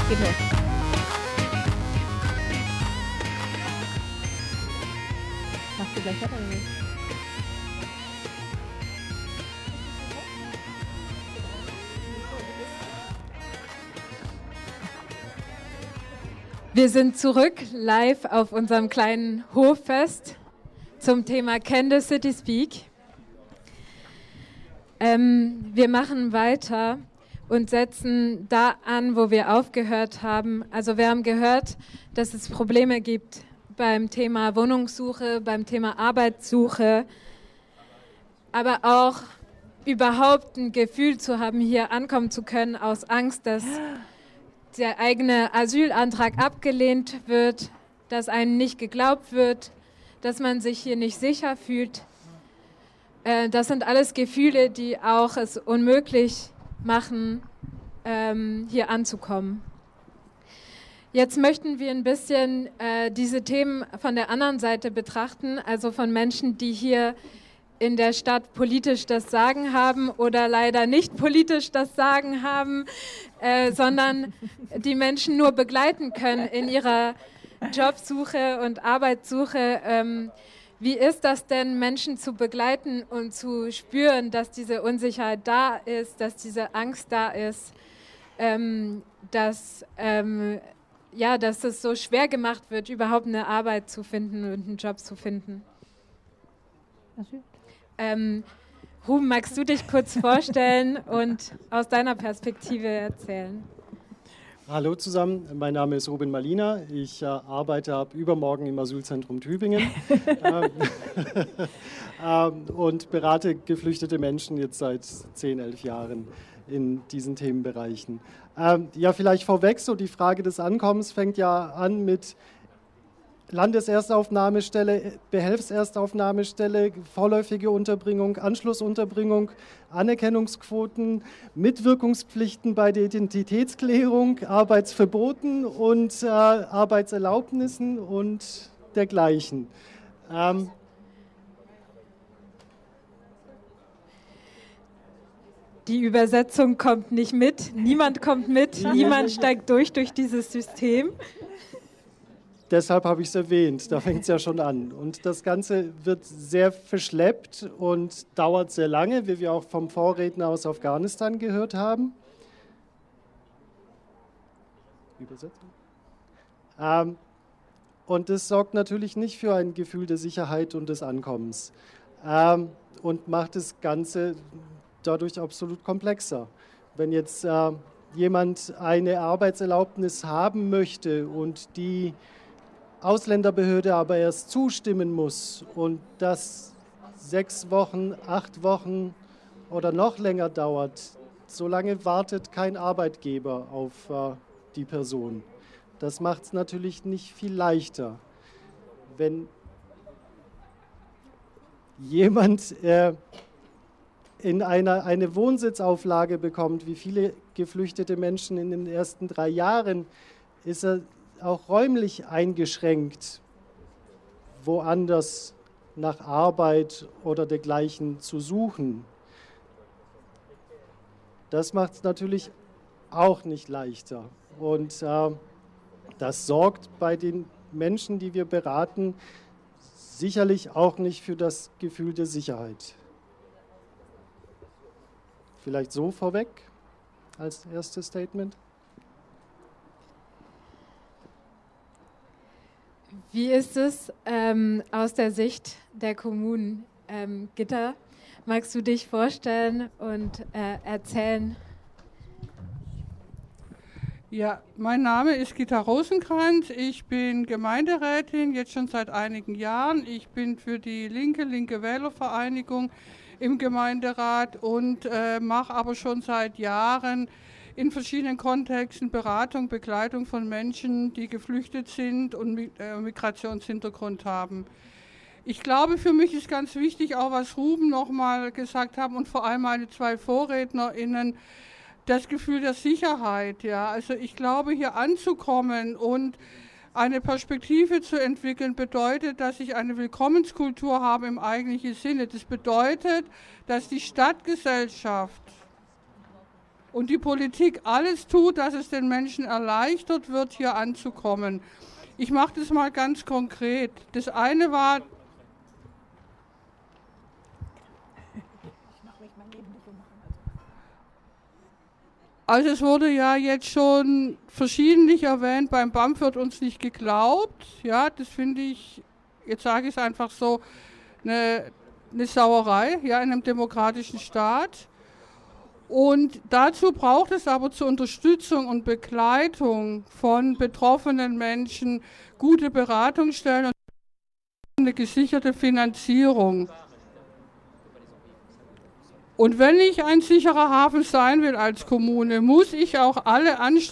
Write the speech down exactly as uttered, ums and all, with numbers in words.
Geht los. Machst du gleich weiter oder nicht? Wir sind zurück live auf unserem kleinen Hoffest zum Thema Can the City Speak? Ähm, wir machen weiter und setzen da an, wo wir aufgehört haben. Also wir haben gehört, dass es Probleme gibt beim Thema Wohnungssuche, beim Thema Arbeitssuche, aber auch überhaupt ein Gefühl zu haben, hier ankommen zu können aus Angst, dass der eigene Asylantrag abgelehnt wird, dass einem nicht geglaubt wird, dass man sich hier nicht sicher fühlt. Äh, das sind alles Gefühle, die auch es unmöglich machen, ähm, hier anzukommen. Jetzt möchten wir ein bisschen äh, diese Themen von der anderen Seite betrachten, also von Menschen, die hier in der Stadt politisch das Sagen haben oder leider nicht politisch das Sagen haben, äh, sondern die Menschen nur begleiten können in ihrer Jobsuche und Arbeitssuche. Ähm, wie ist das denn, Menschen zu begleiten und zu spüren, dass diese Unsicherheit da ist, dass diese Angst da ist, ähm, dass, ähm, ja, dass es so schwer gemacht wird, überhaupt eine Arbeit zu finden und einen Job zu finden? Ähm, Ruben, magst du dich kurz vorstellen und aus deiner Perspektive erzählen? Hallo zusammen, mein Name ist Ruben Malina. Ich äh, arbeite ab übermorgen im Asylzentrum Tübingen ähm, ähm, und berate geflüchtete Menschen jetzt seit zehn, elf Jahren in diesen Themenbereichen. Ähm, ja, vielleicht vorweg, so die Frage des Ankommens fängt ja an mit Landeserstaufnahmestelle, Behelfserstaufnahmestelle, vorläufige Unterbringung, Anschlussunterbringung, Anerkennungsquoten, Mitwirkungspflichten bei der Identitätsklärung, Arbeitsverboten und äh, Arbeitserlaubnissen und dergleichen. Ähm, Die Übersetzung kommt nicht mit, niemand kommt mit, niemand steigt durch durch dieses System. Deshalb habe ich es erwähnt, da fängt es ja schon an. Und das Ganze wird sehr verschleppt und dauert sehr lange, wie wir auch vom Vorredner aus Afghanistan gehört haben. Übersetzung. Ähm, und das sorgt natürlich nicht für ein Gefühl der Sicherheit und des Ankommens ähm, und macht das Ganze dadurch absolut komplexer. Wenn jetzt äh, jemand eine Arbeitserlaubnis haben möchte und die Ausländerbehörde aber erst zustimmen muss und das sechs Wochen, acht Wochen oder noch länger dauert, solange wartet kein Arbeitgeber auf äh, die Person. Das macht es natürlich nicht viel leichter. Wenn jemand äh, in einer eine Wohnsitzauflage bekommt, wie viele geflüchtete Menschen in den ersten drei Jahren, ist er auch räumlich eingeschränkt, woanders nach Arbeit oder dergleichen zu suchen. Das macht es natürlich auch nicht leichter. Und äh, das sorgt bei den Menschen, die wir beraten, sicherlich auch nicht für das Gefühl der Sicherheit. Vielleicht so vorweg als erstes Statement. Wie ist es ähm, aus der Sicht der Kommunen? Ähm, Gitta, magst du dich vorstellen und äh, erzählen? Ja, mein Name ist Gitta Rosenkranz. Ich bin Gemeinderätin, jetzt schon seit einigen Jahren. Ich bin für die Linke, Linke Wählervereinigung im Gemeinderat und äh, mache aber schon seit Jahren in verschiedenen Kontexten Beratung, Begleitung von Menschen, die geflüchtet sind und äh, Migrationshintergrund haben. Ich glaube, für mich ist ganz wichtig, auch was Ruben nochmal gesagt hat und vor allem meine zwei VorrednerInnen, das Gefühl der Sicherheit. Ja. Also ich glaube, hier anzukommen und eine Perspektive zu entwickeln, bedeutet, dass ich eine Willkommenskultur habe im eigentlichen Sinne. Das bedeutet, dass die Stadtgesellschaft und die Politik alles tut, dass es den Menschen erleichtert wird, hier anzukommen. Ich mache das mal ganz konkret. Das eine war, also es wurde ja jetzt schon verschiedentlich erwähnt, beim B A M F wird uns nicht geglaubt. Ja, das finde ich, jetzt sage ich es einfach so, eine, eine Sauerei, ja, in einem demokratischen Staat. Und dazu braucht es aber zur Unterstützung und Begleitung von betroffenen Menschen gute Beratungsstellen und eine gesicherte Finanzierung. Und wenn ich ein sicherer Hafen sein will als Kommune, muss ich auch alle Anstrengungen